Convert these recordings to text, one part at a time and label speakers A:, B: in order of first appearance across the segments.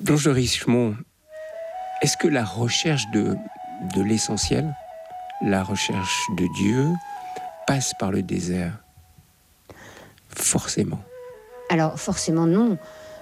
A: Blanche de Richemont, est-ce que la recherche de l'essentiel, la recherche de Dieu, passe par le désert? Forcément.
B: Alors, forcément, non.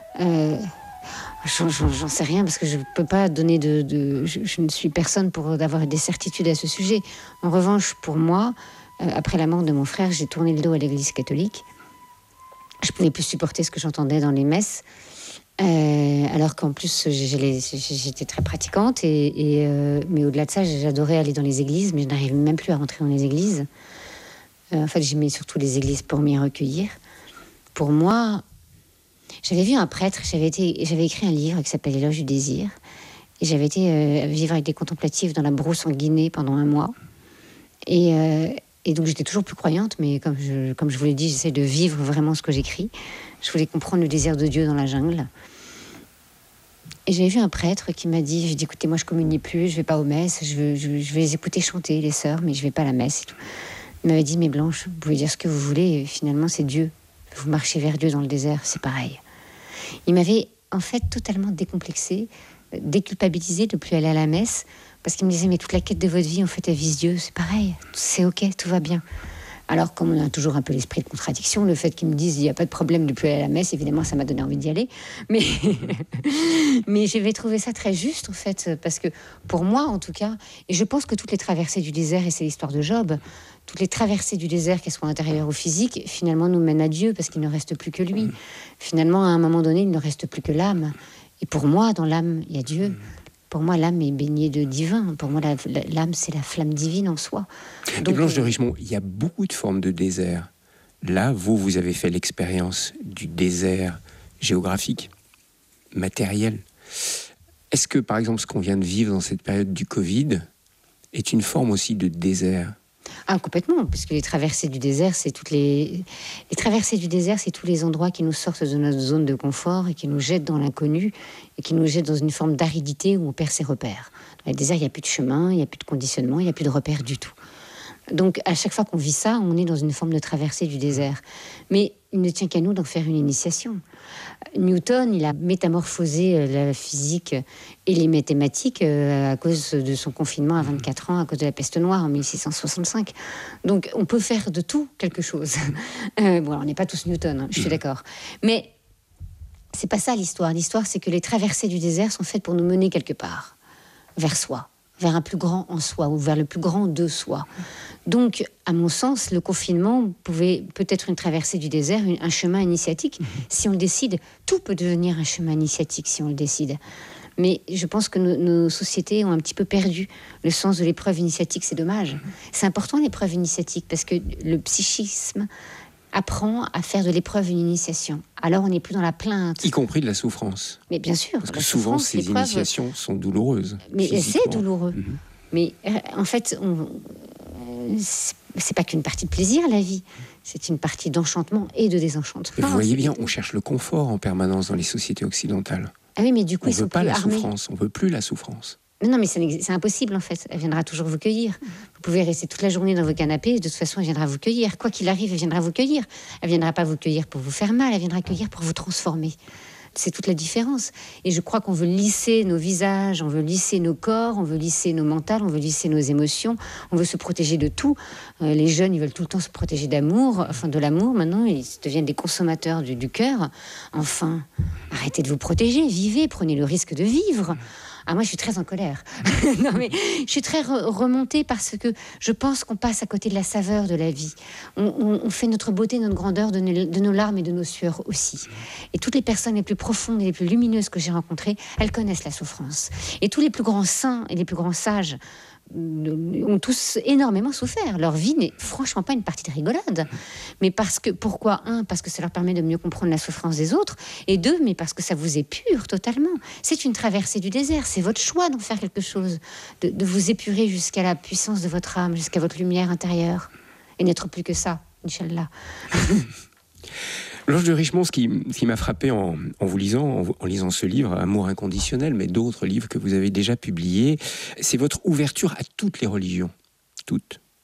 B: J'en sais rien parce que je ne peux pas donner je ne suis personne pour avoir des certitudes à ce sujet. En revanche, pour moi, après la mort de mon frère, j'ai tourné le dos à l'Église catholique. Je ne pouvais plus supporter ce que j'entendais dans les messes. Alors qu'en plus, j'étais très pratiquante. Mais au-delà de ça, j'adorais aller dans les églises, mais je n'arrive même plus à rentrer dans les églises. En fait, j'aimais surtout les églises pour m'y recueillir. Pour moi, j'avais vu un prêtre, j'avais écrit un livre qui s'appelle Éloge du désir, et j'avais été vivre avec des contemplatifs dans la brousse en Guinée pendant 1 mois. Et donc j'étais toujours plus croyante, mais comme je vous l'ai dit, j'essaie de vivre vraiment ce que j'écris. Je voulais comprendre le désir de Dieu dans la jungle. Et j'avais vu un prêtre qui m'a dit, écoutez, moi je communie plus, je vais pas aux messes, je vais les écouter chanter, les sœurs, mais je vais pas à la messe et tout. Il m'avait dit, mais Blanche, vous pouvez dire ce que vous voulez, finalement c'est Dieu. Vous marchez vers Dieu dans le désert, c'est pareil. Il m'avait en fait totalement décomplexée, déculpabilisée de plus aller à la messe, parce qu'il me disait, mais toute la quête de votre vie, en fait, elle vise Dieu, c'est pareil, c'est ok, tout va bien. Alors, comme on a toujours un peu l'esprit de contradiction, le fait qu'ils me disent, il n'y a pas de problème de plus aller à la messe, évidemment, ça m'a donné envie d'y aller. Mais j'avais trouvé ça très juste, en fait, parce que pour moi, en tout cas, et je pense que toutes les traversées du désert, et c'est l'histoire de Job, toutes les traversées du désert, qu'elles soient intérieures ou physiques, finalement, nous mènent à Dieu, parce qu'il ne reste plus que lui. Finalement, à un moment donné, il ne reste plus que l'âme. Et pour moi, dans l'âme, il y a Dieu. Pour moi, l'âme est baignée de divin. Pour moi, l'âme, c'est la flamme divine en soi.
A: Donc, Blanche de Richemont, il y a beaucoup de formes de désert. Là, vous avez fait l'expérience du désert géographique, matériel. Est-ce que, par exemple, ce qu'on vient de vivre dans cette période du Covid est une forme aussi de désert ?
B: Ah, complètement, puisque les traversées du désert, c'est les traversées du désert, c'est tous les endroits qui nous sortent de notre zone de confort et qui nous jettent dans l'inconnu et qui nous jettent dans une forme d'aridité où on perd ses repères. Dans le désert, il n'y a plus de chemin, il n'y a plus de conditionnement, il n'y a plus de repères du tout. Donc, à chaque fois qu'on vit ça, on est dans une forme de traversée du désert. Mais il ne tient qu'à nous d'en faire une initiation. Newton, il a métamorphosé la physique et les mathématiques à cause de son confinement à 24 ans, à cause de la peste noire en 1665. Donc, on peut faire de tout quelque chose. Bon, on n'est pas tous Newton, hein, je suis d'accord. Mais c'est pas ça l'histoire. L'histoire, c'est que les traversées du désert sont faites pour nous mener quelque part, vers soi, vers un plus grand en soi, ou vers le plus grand de soi. Donc, à mon sens, le confinement pouvait peut-être une traversée du désert, un chemin initiatique. Si on le décide, tout peut devenir un chemin initiatique si on le décide. Mais je pense que nos sociétés ont un petit peu perdu le sens de l'épreuve initiatique. C'est dommage. C'est important l'épreuve initiatique parce que le psychisme apprend à faire de l'épreuve une initiation. Alors on n'est plus dans la plainte.
A: Y compris de la souffrance.
B: Mais bien sûr.
A: Parce que souvent, ces initiations sont douloureuses.
B: Mais c'est douloureux. Mais en fait, c'est pas qu'une partie de plaisir, la vie. C'est une partie d'enchantement et de désenchantement.
A: Et vous voyez bien, on cherche le confort en permanence dans les sociétés occidentales.
B: Ah oui, mais du coup,
A: on
B: ils sont
A: veut pas
B: plus
A: la
B: armés.
A: souffrance, on veut plus la souffrance.
B: Mais non, mais c'est impossible en fait. Elle viendra toujours vous cueillir. Vous pouvez rester toute la journée dans vos canapés, de toute façon, elle viendra vous cueillir. Quoi qu'il arrive, elle viendra vous cueillir. Elle viendra pas vous cueillir pour vous faire mal, elle viendra cueillir pour vous transformer. C'est toute la différence. Et je crois qu'on veut lisser nos visages, on veut lisser nos corps, on veut lisser nos mentales, on veut lisser nos émotions, on veut se protéger de tout. Les jeunes, ils veulent tout le temps se protéger d'amour, enfin de l'amour. Maintenant, ils deviennent des consommateurs du cœur. Enfin, arrêtez de vous protéger, vivez, prenez le risque de vivre. Ah, moi, je suis très en colère. Non, mais je suis très remontée parce que je pense qu'on passe à côté de la saveur de la vie. On fait notre beauté, notre grandeur de nos larmes et de nos sueurs aussi. Et toutes les personnes les plus profondes et les plus lumineuses que j'ai rencontrées, elles connaissent la souffrance. Et tous les plus grands saints et les plus grands sages ont tous énormément souffert. Leur vie n'est franchement pas une partie de rigolade. Mais pourquoi ? Parce que ça leur permet de mieux comprendre la souffrance des autres. Et deux, mais parce que ça vous épure totalement. C'est une traversée du désert. C'est votre choix d'en faire quelque chose. De vous épurer jusqu'à la puissance de votre âme, jusqu'à votre lumière intérieure. Et n'être plus que ça, Inch'Allah.
A: Blanche de Richemont, ce qui m'a frappé en vous lisant, en lisant ce livre, Amour inconditionnel, mais d'autres livres que vous avez déjà publiés, c'est votre ouverture à toutes les religions. Toutes.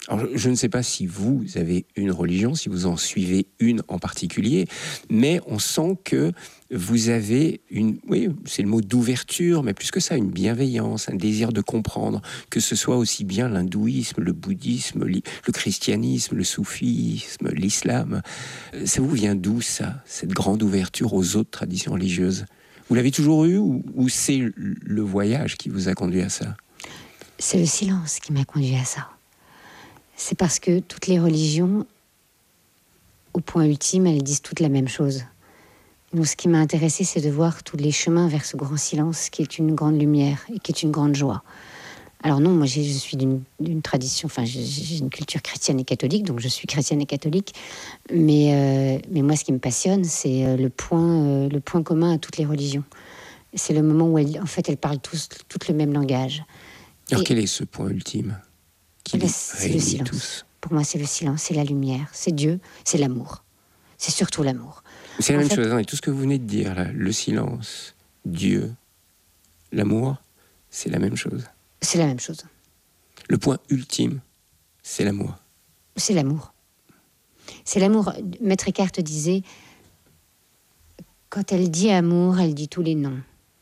A: Alors, je ne sais pas si vous avez une religion, si vous en suivez une en particulier, mais on sent que vous avez oui, c'est le mot d'ouverture, mais plus que ça, une bienveillance, un désir de comprendre, que ce soit aussi bien l'hindouisme, le bouddhisme, le christianisme, le soufisme, l'islam. Ça vous vient d'où, ça, cette grande ouverture aux autres traditions religieuses? Vous l'avez toujours eu ou c'est le voyage qui vous a conduit à ça?
B: C'est le silence qui m'a conduit à ça. C'est parce que toutes les religions, au point ultime, elles disent toutes la même chose. Donc, ce qui m'a intéressée, c'est de voir tous les chemins vers ce grand silence qui est une grande lumière et qui est une grande joie. Alors non, moi je suis d'une tradition, enfin j'ai une culture chrétienne et catholique, donc je suis chrétienne et catholique. Mais moi, ce qui me passionne, c'est le point commun à toutes les religions. C'est le moment où elles parlent toutes le même langage.
A: Alors quel est ce point ultime qui
B: c'est le silence.
A: Tous.
B: Pour moi, c'est le silence, c'est la lumière, c'est Dieu, c'est l'amour. C'est surtout l'amour.
A: C'est la même chose, hein, et tout ce que vous venez de dire, là, le silence, Dieu, l'amour, c'est la même chose.
B: C'est la même chose.
A: Le point ultime, c'est l'amour.
B: C'est l'amour. C'est l'amour. Maître Eckhart disait, quand elle dit amour, elle dit tous les noms.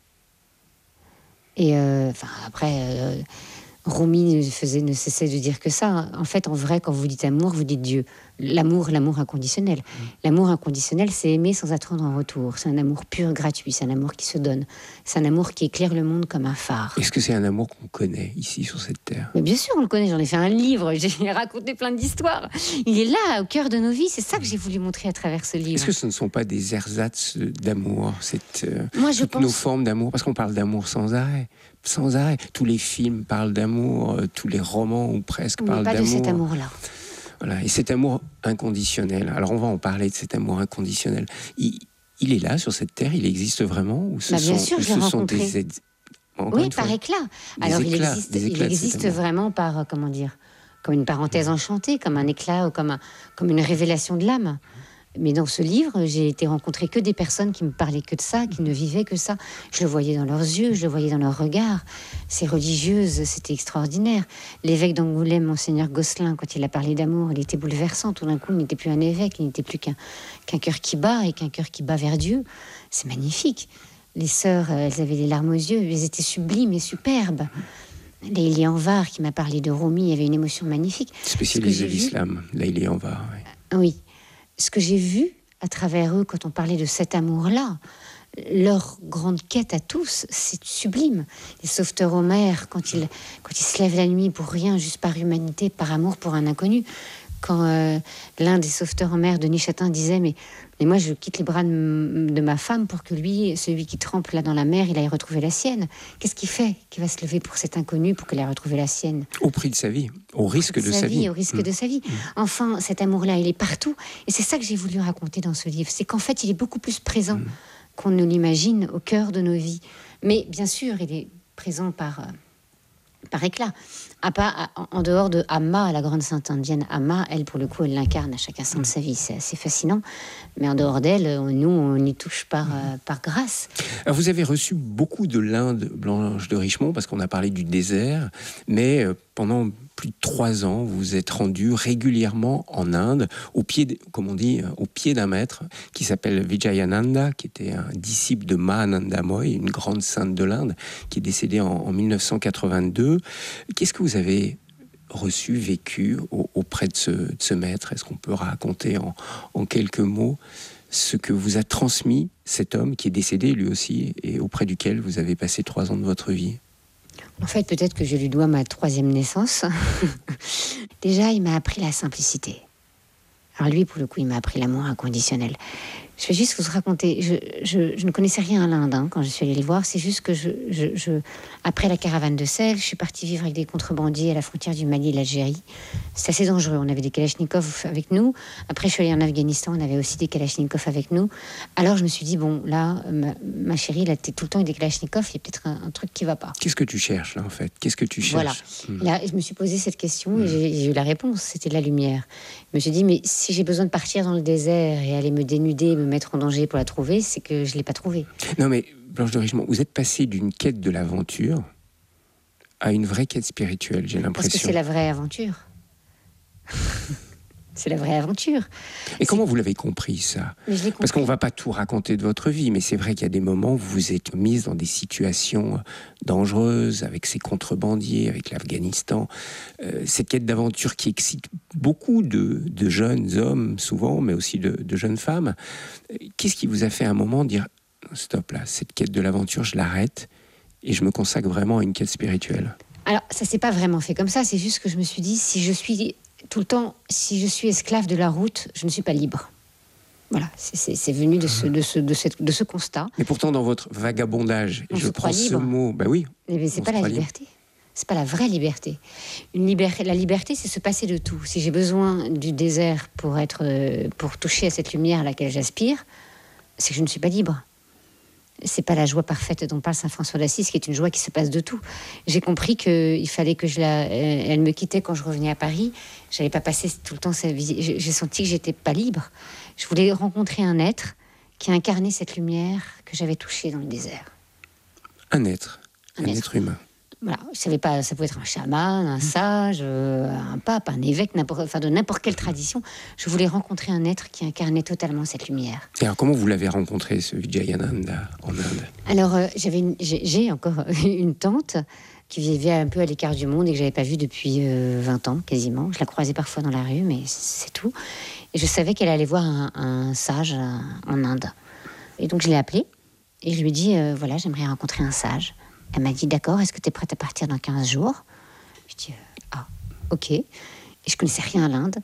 B: Et après, Rumi ne cessait de dire que ça. En fait, en vrai, quand vous dites amour, vous dites Dieu. L'amour inconditionnel. L'amour inconditionnel, c'est aimer sans attendre en retour. C'est un amour pur, gratuit. C'est un amour qui se donne. C'est un amour qui éclaire le monde comme un phare.
A: Est-ce que c'est un amour qu'on connaît ici, sur cette terre?
B: Mais bien sûr, on le connaît. J'en ai fait un livre. J'ai raconté plein d'histoires. Il est là, au cœur de nos vies. C'est ça que j'ai voulu montrer à travers ce livre.
A: Est-ce que ce ne sont pas des ersatz d'amour,
B: Moi, je
A: toutes
B: pense...
A: nos formes d'amour? Parce qu'on parle d'amour sans arrêt. Sans arrêt. Tous les films parlent d'amour, tous les romans ou presque parlent d'amour.
B: Pas de cet amour-là.
A: Voilà. Et cet amour inconditionnel, alors on va en parler de cet amour inconditionnel. Il est là, sur cette terre, il existe vraiment? Ou ce
B: bien sûr, je l'ai rencontré. Oui, par éclat. Alors il existe vraiment par, comment dire, comme une parenthèse enchantée, comme un éclat, ou comme une révélation de l'âme. Mais dans ce livre, j'ai été rencontrer que des personnes qui me parlaient que de ça, qui ne vivaient que ça. Je le voyais dans leurs yeux, je le voyais dans leurs regards. Ces religieuses, c'était extraordinaire. L'évêque d'Angoulême, Monseigneur Gosselin, quand il a parlé d'amour, il était bouleversant. Tout d'un coup, il n'était plus un évêque, il n'était plus qu'un cœur qui bat, et qu'un cœur qui bat vers Dieu. C'est magnifique. Les sœurs, elles avaient les larmes aux yeux, elles étaient sublimes et superbes. Layli Anvar, qui m'a parlé de Rumi, il y avait une émotion magnifique.
A: Spécialiste de l'islam, Layli Anvar.
B: Oui. Oui. Ce que j'ai vu à travers eux, quand on parlait de cet amour-là, leur grande quête à tous, c'est sublime. Les sauveteurs Homère, quand ils se lèvent la nuit pour rien, juste par humanité, par amour pour un inconnu. Quand l'un des sauveteurs en mer de Nichatin disait mais moi je quitte les bras de ma femme pour que lui, celui qui trempe là dans la mer, il aille retrouver la sienne. Qu'est-ce qu'il fait qu'il va se lever pour cet inconnu pour qu'il aille retrouver la sienne?
A: Au prix de sa vie, au risque de sa vie.
B: Au risque de sa vie. Enfin, cet amour-là, il est partout. Et c'est ça que j'ai voulu raconter dans ce livre. C'est qu'en fait, il est beaucoup plus présent qu'on ne l'imagine au cœur de nos vies. Mais bien sûr, il est présent par éclat. En dehors de Amma, la grande sainte indienne Amma, elle, pour le coup, elle l'incarne à chaque instant de sa vie. C'est assez fascinant. Mais en dehors d'elle, nous, on y touche par grâce.
A: Alors, vous avez reçu beaucoup de l'Inde, Blanche de Richemont, parce qu'on a parlé du désert, mais pendant plus de 3 ans, vous vous êtes rendu régulièrement en Inde, au pied, comme on dit, au pied d'un maître qui s'appelle Vijayananda, qui était un disciple de Mahananda Moy, une grande sainte de l'Inde, qui est décédée en 1982. Qu'est-ce que vous avez reçu, vécu auprès de ce maître? Est-ce qu'on peut raconter en quelques mots ce que vous a transmis cet homme qui est décédé lui aussi et auprès duquel vous avez passé 3 ans de votre vie?
B: En fait, peut-être que je lui dois ma 3e naissance. Déjà, il m'a appris la simplicité. Alors lui, pour le coup, il m'a appris l'amour inconditionnel. Je vais juste vous raconter. Je ne connaissais rien à l'Inde quand je suis allée le voir. C'est juste que après la caravane de sel, je suis partie vivre avec des contrebandiers à la frontière du Mali et l'Algérie. C'est assez dangereux. On avait des kalachnikovs avec nous. Après, je suis allée en Afghanistan. On avait aussi des kalachnikovs avec nous. Alors, je me suis dit, bon, là, ma chérie, là, t'es tout le temps avec des kalachnikovs. Il y a peut-être un truc qui va pas.
A: Qu'est-ce que tu cherches, là, en fait? Qu'est-ce que tu cherches?
B: Voilà. Là, je me suis posé cette question et j'ai eu la réponse. C'était la lumière. Je me suis dit, mais si j'ai besoin de partir dans le désert et aller me dénuder, me mettre en danger pour la trouver, c'est que je l'ai pas trouvée.
A: Non, mais Blanche de Richemont, vous êtes passée d'une quête de l'aventure à une vraie quête spirituelle, j'ai l'impression.
B: Parce que c'est la vraie aventure. C'est la vraie aventure.
A: Et comment vous l'avez compris, ça ? Parce qu'on ne va pas tout raconter de votre vie, mais c'est vrai qu'il y a des moments où vous vous êtes mise dans des situations dangereuses, avec ces contrebandiers, avec l'Afghanistan. Cette quête d'aventure qui excite beaucoup de jeunes hommes, souvent, mais aussi de jeunes femmes. Qu'est-ce qui vous a fait à un moment dire « Stop là, cette quête de l'aventure, je l'arrête et je me consacre vraiment à une quête spirituelle ».
B: Alors, ça ne s'est pas vraiment fait comme ça. C'est juste que je me suis dit, si je suis esclave de la route, je ne suis pas libre. Voilà, c'est venu de ce constat.
A: Mais pourtant, dans votre vagabondage,
B: on
A: je prends ce mot,
B: oui. Mais c'est pas la liberté. C'est pas la vraie liberté. La liberté, c'est se passer de tout. Si j'ai besoin du désert pour toucher à cette lumière à laquelle j'aspire, c'est que je ne suis pas libre. C'est pas la joie parfaite dont parle saint François d'Assise, qui est une joie qui se passe de tout. J'ai compris qu'il fallait que elle me quittait quand je revenais à Paris. J'allais pas passer tout le temps sa vie. J'ai senti que j'étais pas libre. Je voulais rencontrer un être qui incarnait cette lumière que j'avais touchée dans le désert.
A: Un être humain.
B: Voilà, je savais pas, ça pouvait être un chaman, un sage, un pape, un évêque, de n'importe quelle tradition. Je voulais rencontrer un être qui incarnait totalement cette lumière.
A: Et alors, comment vous l'avez rencontré, ce Vijayananda, en Inde ?
B: Alors, j'ai encore une tante qui vivait un peu à l'écart du monde et que j'avais pas vue depuis 20 ans, quasiment. Je la croisais parfois dans la rue, mais c'est tout. Et je savais qu'elle allait voir un sage en Inde. Et donc, je l'ai appelée et je lui ai dit, voilà, j'aimerais rencontrer un sage. Elle m'a dit, d'accord, est-ce que tu es prête à partir dans 15 jours ? Je dis, ok. Et je connaissais rien à l'Inde.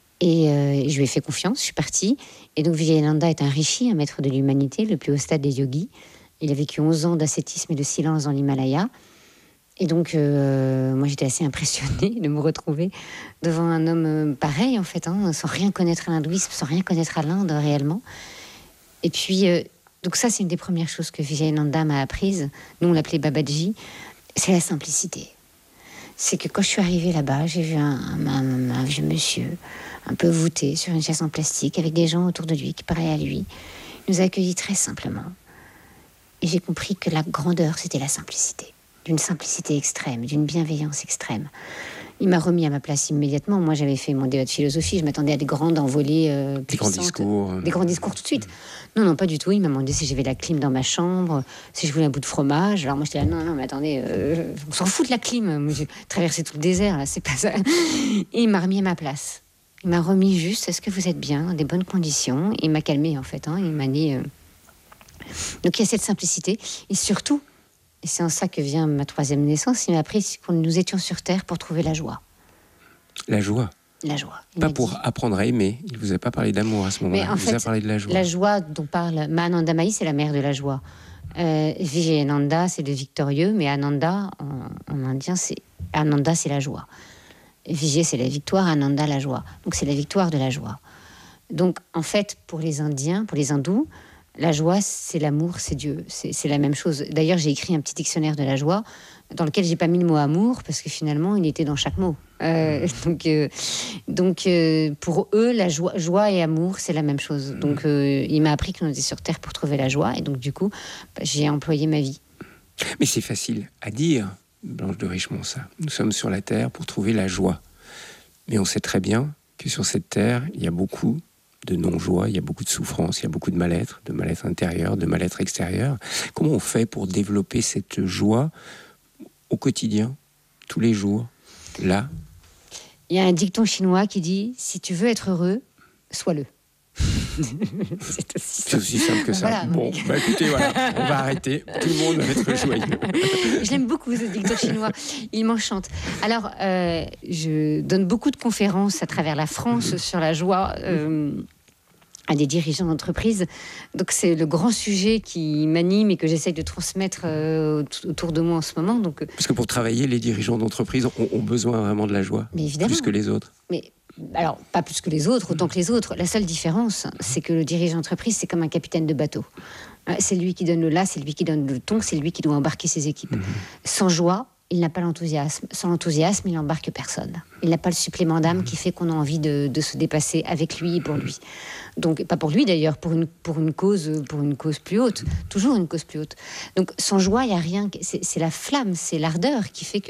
B: Et je lui ai fait confiance, je suis partie. Et donc, Vijayananda est un rishi, un maître de l'humanité, le plus haut stade des yogis. Il a vécu 11 ans d'ascétisme et de silence dans l'Himalaya. Et donc, moi, j'étais assez impressionnée de me retrouver devant un homme pareil, en fait, sans rien connaître à l'hindouisme, sans rien connaître à l'Inde, réellement. Et puis... donc ça, c'est une des premières choses que Vijayananda m'a apprises. Nous, on l'appelait Babaji. C'est la simplicité. C'est que quand je suis arrivée là-bas, j'ai vu un vieux monsieur, un peu voûté, sur une chaise en plastique, avec des gens autour de lui qui parlaient à lui. Il nous a accueillis très simplement. Et j'ai compris que la grandeur, c'était la simplicité. D'une simplicité extrême, d'une bienveillance extrême. Il m'a remis à ma place immédiatement. Moi, j'avais fait mon débat de philosophie. Je m'attendais à des grandes envolées
A: des grands discours.
B: Des grands discours tout de suite. Non, pas du tout. Il m'a demandé si j'avais la clim dans ma chambre, si je voulais un bout de fromage. Alors moi, j'étais là, non, mais attendez, on s'en fout de la clim. Moi, j'ai traversé tout le désert, là, c'est pas ça. Et il m'a remis à ma place. Il m'a remis juste, est-ce que vous êtes bien, dans des bonnes conditions ? Il m'a calmé, en fait. Il m'a dit... Donc, il y a cette simplicité. Et surtout... Et c'est en ça que vient ma troisième naissance. Il m'a appris que nous étions sur Terre pour trouver la joie.
A: La joie ?
B: La joie.
A: Pas pour apprendre à aimer. Il ne vous a pas parlé d'amour à ce moment-là. Il vous a parlé de la joie.
B: La joie dont parle Mahananda Mahi, c'est la mère de la joie. Vijayananda, c'est le victorieux, mais Ananda, en indien, Ananda, c'est la joie. Vijay, c'est la victoire, Ananda, la joie. Donc c'est la victoire de la joie. Donc en fait, pour les Indiens, pour les hindous, la joie, c'est l'amour, c'est Dieu. C'est la même chose. D'ailleurs, j'ai écrit un petit dictionnaire de la joie dans lequel j'ai pas mis le mot amour parce que finalement, il était dans chaque mot. Donc, pour eux, la joie et amour, c'est la même chose. Donc, il m'a appris qu'on était sur Terre pour trouver la joie. Et donc, du coup, j'ai employé ma vie.
A: Mais c'est facile à dire, Blanche de Richemont, ça. Nous sommes sur la Terre pour trouver la joie. Mais on sait très bien que sur cette Terre, il y a beaucoup de non-joie, il y a beaucoup de souffrance, il y a beaucoup de mal-être intérieur, de mal-être extérieur. Comment on fait pour développer cette joie au quotidien, tous les jours, là ?
B: Il y a un dicton chinois qui dit « Si tu veux être heureux, sois-le ».
A: C'est aussi simple que ça. Voilà, bon, écoutez, voilà, on va arrêter. Tout le monde va être joyeux.
B: Je l'aime beaucoup, ce dicton chinois. Il m'enchante. Alors, je donne beaucoup de conférences à travers la France sur la joie à des dirigeants d'entreprise. Donc, c'est le grand sujet qui m'anime et que j'essaye de transmettre autour de moi en ce moment. Donc,
A: parce que pour travailler, les dirigeants d'entreprise ont besoin vraiment de la joie.
B: Mais évidemment.
A: Plus que les autres.
B: Mais alors, pas plus que les autres, autant que les autres. La seule différence, c'est que le dirigeant d'entreprise, c'est comme un capitaine de bateau. C'est lui qui donne le là, c'est lui qui donne le ton, c'est lui qui doit embarquer ses équipes. Sans joie, il n'a pas l'enthousiasme. Sans l'enthousiasme, il n'embarque personne. Il n'a pas le supplément d'âme qui fait qu'on a envie de se dépasser avec lui et pour lui. Donc, pas pour lui d'ailleurs, pour une cause plus haute. Toujours une cause plus haute. Donc, sans joie, il n'y a rien. C'est la flamme, c'est l'ardeur qui fait que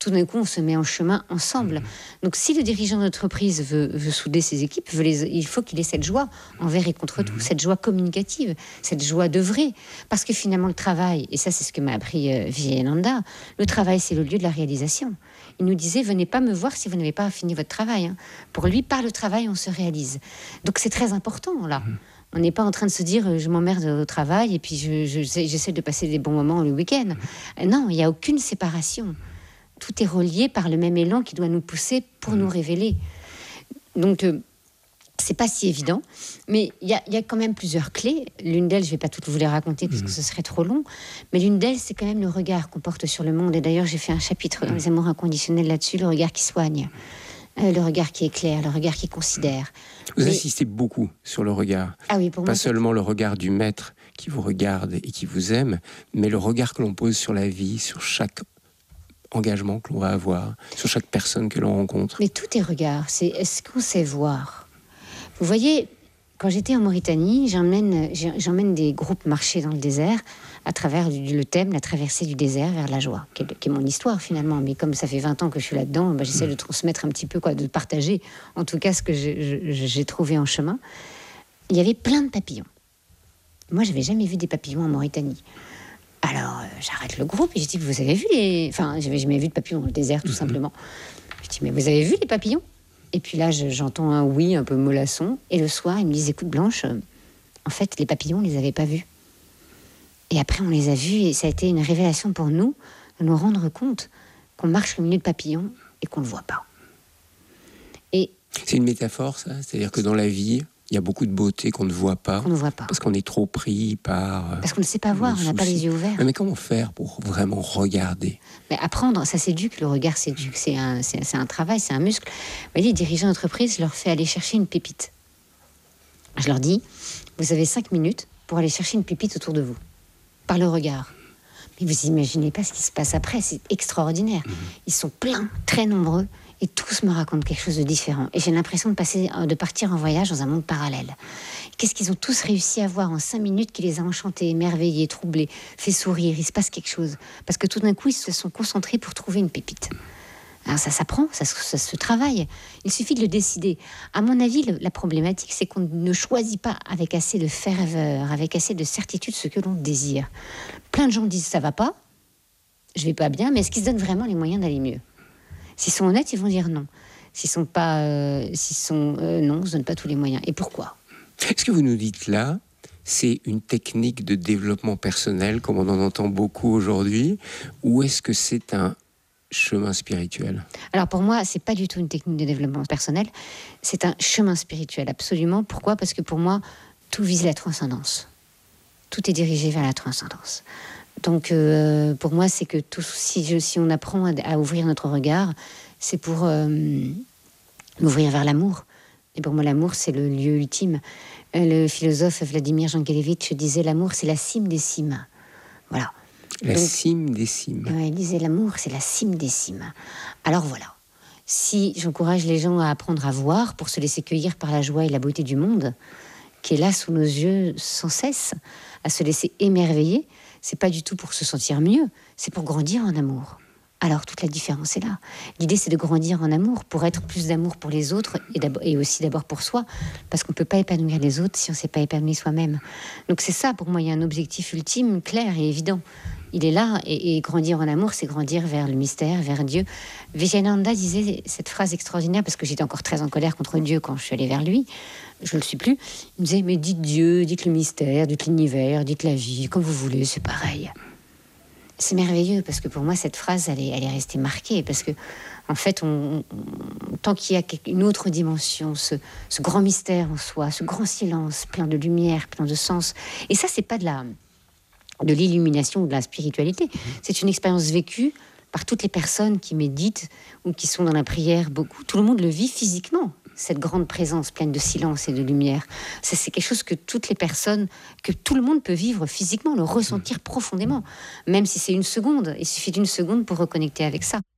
B: tout d'un coup, on se met en chemin ensemble. Donc, si le dirigeant d'entreprise veut souder ses équipes, il faut qu'il ait cette joie envers et contre tout, cette joie communicative, cette joie d'œuvrer. Parce que finalement, le travail, et ça, c'est ce que m'a appris Vivekananda, le travail, c'est le lieu de la réalisation. Il nous disait, venez pas me voir si vous n'avez pas fini votre travail. Hein. Pour lui, par le travail, on se réalise. Donc, c'est très important, là. On n'est pas en train de se dire je m'emmerde au travail et puis j'essaie de passer des bons moments le week-end. Non, il n'y a aucune séparation. Tout est relié par le même élan qui doit nous pousser pour nous révéler. Donc, c'est pas si évident, mais il y a quand même plusieurs clés. L'une d'elles, je vais pas toutes vous les raconter parce que ce serait trop long, mais l'une d'elles, c'est quand même le regard qu'on porte sur le monde. Et d'ailleurs, j'ai fait un chapitre dans les amours inconditionnels là-dessus, le regard qui soigne. Le regard qui éclaire, le regard qui considère.
A: Vous insistez beaucoup sur le regard.
B: Ah oui, pour
A: pas
B: moi,
A: seulement le regard du maître qui vous regarde et qui vous aime, mais le regard que l'on pose sur la vie, sur chaque engagement que l'on va avoir, sur chaque personne que l'on rencontre.
B: Mais tout est regard, c'est est-ce qu'on sait voir. Vous voyez, quand j'étais en Mauritanie, j'emmène des groupes marcher dans le désert à travers le thème, la traversée du désert vers la joie, qui est mon histoire finalement. Mais comme ça fait 20 ans que je suis là-dedans, j'essaie de transmettre un petit peu, de partager en tout cas ce que j'ai trouvé en chemin. Il y avait plein de papillons. Moi, j'avais jamais vu des papillons en Mauritanie. Alors, j'arrête le groupe et je dis, vous avez vu les... Enfin, j'avais jamais vu de papillons dans le désert, tout simplement. Je dis, mais vous avez vu les papillons ? Et puis là, j'entends un oui un peu mollasson. Et le soir, ils me disent, écoute Blanche, en fait, les papillons, on les avait pas vus. Et après, on les a vus et ça a été une révélation pour nous de nous rendre compte qu'on marche au milieu de papillons et qu'on ne le voit pas. Et
A: c'est une métaphore, ça ? C'est-à-dire que dans la vie, il y a beaucoup de beauté qu'on ne voit pas.
B: Qu'on ne voit pas.
A: Parce qu'on est trop pris par...
B: Parce qu'on ne sait pas voir, on n'a pas les yeux ouverts.
A: Mais comment faire pour vraiment regarder ?
B: Mais apprendre, ça s'éduque, le regard s'éduque, c'est un travail, c'est un muscle. Vous voyez, les dirigeants d'entreprise, je leur fais aller chercher une pépite. Je leur dis, vous avez 5 minutes pour aller chercher une pépite autour de vous, par le regard. Mais vous imaginez pas ce qui se passe après, c'est extraordinaire. Ils sont pleins, très nombreux, et tous me racontent quelque chose de différent. Et j'ai l'impression de partir en voyage dans un monde parallèle. Qu'est-ce qu'ils ont tous réussi à voir en 5 minutes qui les a enchantés, émerveillés, troublés, fait sourire, il se passe quelque chose. Parce que tout d'un coup, ils se sont concentrés pour trouver une pépite. Alors ça s'apprend, ça se travaille. Il suffit de le décider. À mon avis, la problématique, c'est qu'on ne choisit pas avec assez de ferveur, avec assez de certitude ce que l'on désire. Plein de gens disent ça va pas, je vais pas bien, mais est-ce qu'ils se donnent vraiment les moyens d'aller mieux ? S'ils sont honnêtes, ils vont dire non. S'ils sont pas, non, on se donne pas tous les moyens. Et pourquoi ?
A: Ce que vous nous dites là, c'est une technique de développement personnel, comme on en entend beaucoup aujourd'hui, ou est-ce que c'est un chemin spirituel ?
B: Alors pour moi, c'est pas du tout une technique de développement personnel, c'est un chemin spirituel, absolument. Pourquoi ? Parce que pour moi, tout vise la transcendance. Tout est dirigé vers la transcendance. Donc pour moi, c'est que si on apprend à ouvrir notre regard, c'est pour l'ouvrir vers l'amour. Et pour moi, l'amour, c'est le lieu ultime. Le philosophe Vladimir Jankélévitch disait, l'amour, c'est la cime des cimes. Voilà.
A: La cime des cimes.
B: Il disait, l'amour, c'est la cime des cimes. Alors voilà. Si j'encourage les gens à apprendre à voir pour se laisser cueillir par la joie et la beauté du monde, qui est là sous nos yeux sans cesse, à se laisser émerveiller, c'est pas du tout pour se sentir mieux, c'est pour grandir en amour. Alors toute la différence est là. L'idée, c'est de grandir en amour pour être plus d'amour pour les autres et aussi d'abord pour soi, parce qu'on ne peut pas épanouir les autres si on ne s'est pas épanoui soi-même. Donc c'est ça, pour moi, il y a un objectif ultime, clair et évident. Il est là, et grandir en amour, c'est grandir vers le mystère, vers Dieu. Vivekananda disait cette phrase extraordinaire, parce que j'étais encore très en colère contre Dieu quand je suis allée vers lui, je ne le suis plus. Il me disait, mais dites Dieu, dites le mystère, dites l'univers, dites la vie, comme vous voulez, c'est pareil. C'est merveilleux, parce que pour moi, cette phrase, elle est restée marquée, parce que, en fait, tant qu'il y a une autre dimension, ce grand mystère en soi, ce grand silence, plein de lumière, plein de sens, et ça, c'est pas de l'illumination ou de la spiritualité, c'est une expérience vécue par toutes les personnes qui méditent ou qui sont dans la prière beaucoup. Tout le monde le vit physiquement, cette grande présence pleine de silence et de lumière. C'est quelque chose que toutes les personnes, que tout le monde peut vivre physiquement, le ressentir profondément. Même si c'est une seconde, il suffit d'une seconde pour reconnecter avec ça.